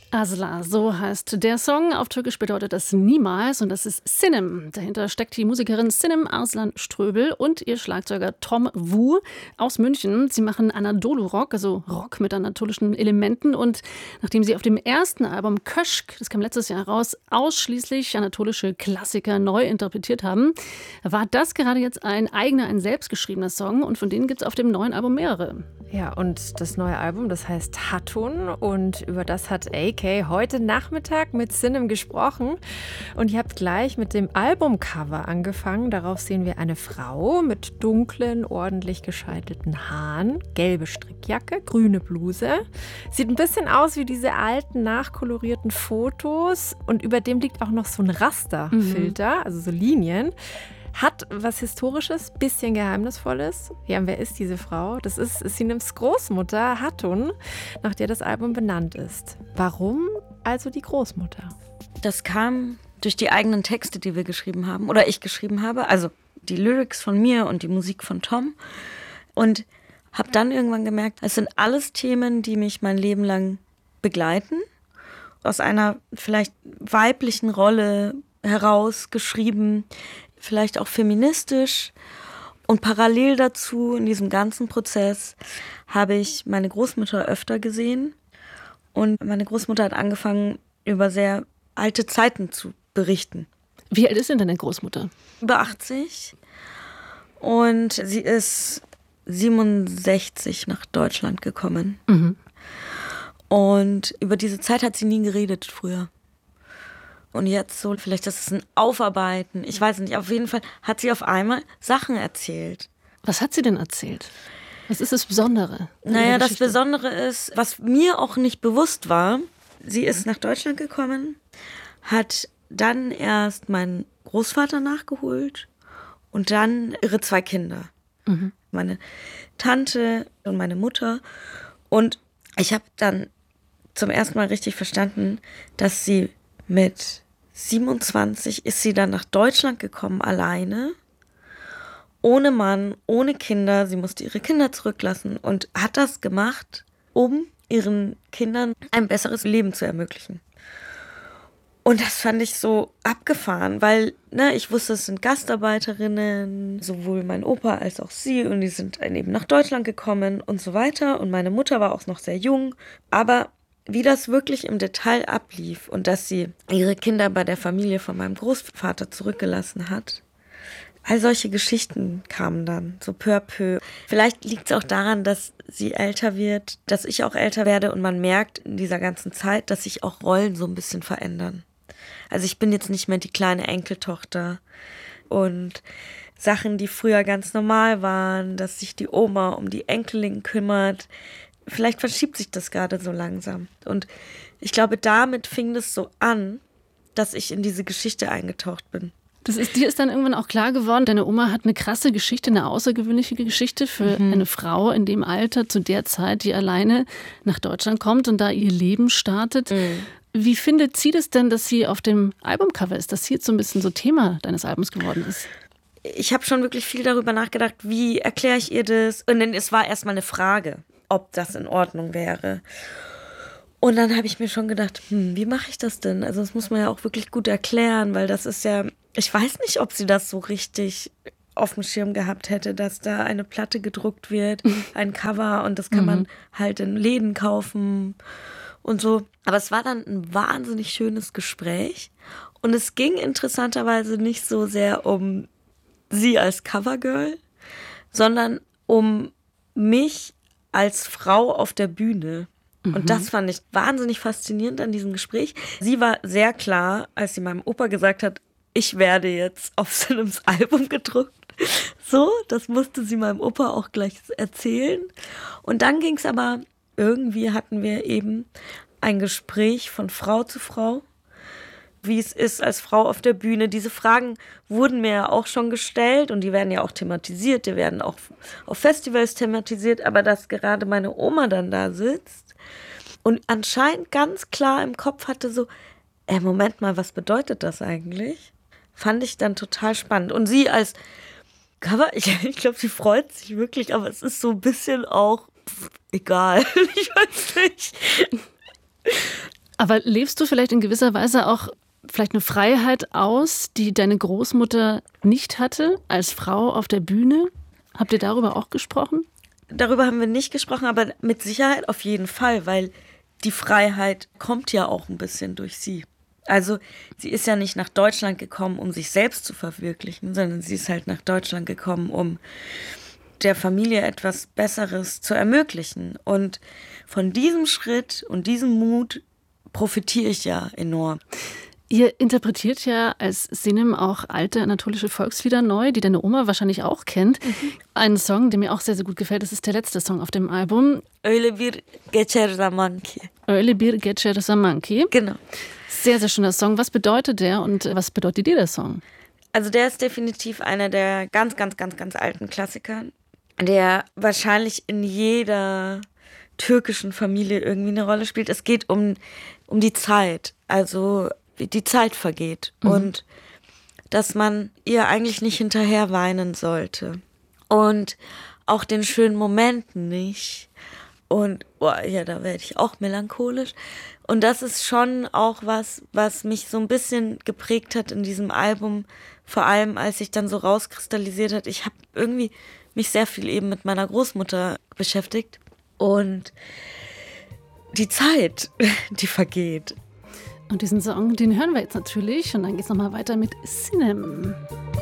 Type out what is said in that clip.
Asla, so heißt der Song. Auf Türkisch bedeutet das niemals und das ist Sinem. Dahinter steckt die Musikerin Sinem Arslan Ströbel und ihr Schlagzeuger Tom Wu aus München. Sie machen Anadolu-Rock, also Rock mit anatolischen Elementen. Und nachdem sie auf dem ersten Album Köşk, das kam letztes Jahr raus, ausschließlich anatolische Klassiker neu interpretiert haben, war das gerade jetzt ein eigener, ein selbstgeschriebener Song. Und von denen gibt es auf dem neuen Album mehrere. Ja, und das neue Album, das heißt Hatun und über das hat AK heute Nachmittag mit Sinem gesprochen. Und ihr habt gleich mit dem Albumcover angefangen. Darauf sehen wir eine Frau mit dunklen, ordentlich gescheitelten Haaren, gelbe Strickjacke, grüne Bluse. Sieht ein bisschen aus wie diese alten, nachkolorierten Fotos und über dem liegt auch noch so ein Rasterfilter, also so Linien. Hat was Historisches, bisschen Geheimnisvolles. Ja, und wer ist diese Frau? Das ist Sinems Großmutter, Hatun, nach der das Album benannt ist. Warum also die Großmutter? Das kam durch die eigenen Texte, die wir geschrieben haben, oder ich geschrieben habe. Also die Lyrics von mir und die Musik von Tom. Und habe dann irgendwann gemerkt, es sind alles Themen, die mich mein Leben lang begleiten. Aus einer vielleicht weiblichen Rolle heraus geschrieben, vielleicht auch feministisch. Und parallel dazu, in diesem ganzen Prozess, habe ich meine Großmutter öfter gesehen. Und meine Großmutter hat angefangen, über sehr alte Zeiten zu berichten. Wie alt ist denn deine Großmutter? Über 80. Und sie ist 67 nach Deutschland gekommen. Mhm. Und über diese Zeit hat sie nie geredet früher. Und jetzt so, vielleicht das ist ein Aufarbeiten, ich weiß nicht, auf jeden Fall hat sie auf einmal Sachen erzählt. Was hat sie denn erzählt? Was ist das Besondere? Naja, das Besondere ist, was mir auch nicht bewusst war, sie ist nach Deutschland gekommen, hat dann erst meinen Großvater nachgeholt und dann ihre 2 Kinder. Mhm. Meine Tante und meine Mutter. Und ich habe dann zum ersten Mal richtig verstanden, dass sie mit 27 ist sie dann nach Deutschland gekommen, alleine, ohne Mann, ohne Kinder. Sie musste ihre Kinder zurücklassen und hat das gemacht, um ihren Kindern ein besseres Leben zu ermöglichen. Und das fand ich so abgefahren, weil ich wusste, es sind Gastarbeiterinnen, sowohl mein Opa als auch sie, und die sind eben nach Deutschland gekommen und so weiter. Und meine Mutter war auch noch sehr jung, aber wie das wirklich im Detail ablief und dass sie ihre Kinder bei der Familie von meinem Großvater zurückgelassen hat. All solche Geschichten kamen dann so peu à peu. Vielleicht liegt es auch daran, dass sie älter wird, dass ich auch älter werde und man merkt in dieser ganzen Zeit, dass sich auch Rollen so ein bisschen verändern. Also ich bin jetzt nicht mehr die kleine Enkeltochter und Sachen, die früher ganz normal waren, dass sich die Oma um die Enkelin kümmert. Vielleicht verschiebt sich das gerade so langsam. Und ich glaube, damit fing das so an, dass ich in diese Geschichte eingetaucht bin. Dir ist dann irgendwann auch klar geworden, deine Oma hat eine krasse Geschichte, eine außergewöhnliche Geschichte für eine Frau in dem Alter, zu der Zeit, die alleine nach Deutschland kommt und da ihr Leben startet. Mhm. Wie findet sie das denn, dass sie auf dem Albumcover ist, dass sie jetzt so ein bisschen so Thema deines Albums geworden ist? Ich habe schon wirklich viel darüber nachgedacht, wie erkläre ich ihr das? Und dann, es war erstmal eine Frage, ob das in Ordnung wäre. Und dann habe ich mir schon gedacht, wie mache ich das denn? Also das muss man ja auch wirklich gut erklären, weil das ist ja, ich weiß nicht, ob sie das so richtig auf dem Schirm gehabt hätte, dass da eine Platte gedruckt wird, ein Cover und das kann man halt in Läden kaufen und so. Aber es war dann ein wahnsinnig schönes Gespräch und es ging interessanterweise nicht so sehr um sie als Covergirl, sondern um mich als Frau auf der Bühne. Und das fand ich wahnsinnig faszinierend an diesem Gespräch. Sie war sehr klar, als sie meinem Opa gesagt hat, ich werde jetzt auf Sinems Album gedruckt. So, das musste sie meinem Opa auch gleich erzählen. Und dann ging es aber, irgendwie hatten wir eben ein Gespräch von Frau zu Frau, wie es ist als Frau auf der Bühne. Diese Fragen wurden mir ja auch schon gestellt und die werden ja auch thematisiert, die werden auch auf Festivals thematisiert, aber dass gerade meine Oma dann da sitzt und anscheinend ganz klar im Kopf hatte so, Moment mal, was bedeutet das eigentlich? Fand ich dann total spannend. Und sie als Cover, ich glaube, sie freut sich wirklich, aber es ist so ein bisschen auch egal. Ich weiß nicht. Aber lebst du vielleicht in gewisser Weise auch vielleicht eine Freiheit aus, die deine Großmutter nicht hatte, als Frau auf der Bühne? Habt ihr darüber auch gesprochen? Darüber haben wir nicht gesprochen, aber mit Sicherheit auf jeden Fall, weil die Freiheit kommt ja auch ein bisschen durch sie. Also sie ist ja nicht nach Deutschland gekommen, um sich selbst zu verwirklichen, sondern sie ist halt nach Deutschland gekommen, um der Familie etwas Besseres zu ermöglichen. Und von diesem Schritt und diesem Mut profitiere ich ja enorm. Ihr interpretiert ja als Sinem auch alte anatolische Volkslieder neu, die deine Oma wahrscheinlich auch kennt. Ein Song, der mir auch sehr, sehr gut gefällt, das ist der letzte Song auf dem Album. Öyle bir geçer zaman ki. Öyle bir geçer zaman ki. Genau. Sehr, sehr schöner Song. Was bedeutet der und was bedeutet dir der Song? Also der ist definitiv einer der ganz, ganz, ganz, ganz alten Klassiker, der wahrscheinlich in jeder türkischen Familie irgendwie eine Rolle spielt. Es geht um die Zeit, also wie die Zeit vergeht und dass man ihr eigentlich nicht hinterher weinen sollte und auch den schönen Momenten nicht. Und ja, da werde ich auch melancholisch. Und das ist schon auch was mich so ein bisschen geprägt hat in diesem Album, vor allem als sich dann so rauskristallisiert hat. Ich habe irgendwie mich sehr viel eben mit meiner Großmutter beschäftigt und die Zeit, die vergeht. Und diesen Song, den hören wir jetzt natürlich und dann geht es nochmal weiter mit Sinem.